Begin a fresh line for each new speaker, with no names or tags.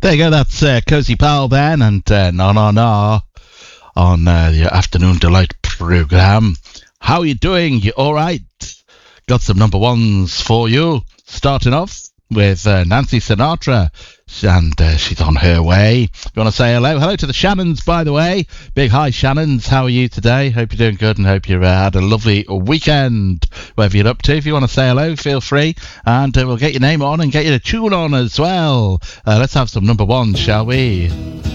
There you go, that's Cozy Pal then, and Na Na Na on your Afternoon Delight programme. How are you doing? You alright? Got some number ones for you. Starting off with Nancy Sinatra, and she's on her way. You want to say hello? Hello to the Shannons, by the way. Big hi, Shannons. How are you today? Hope you're doing good and hope you had a lovely weekend, whatever you're up to. If you want to say hello, feel free, and we'll get your name on and get you a tune on as well. Let's have some number ones, shall we?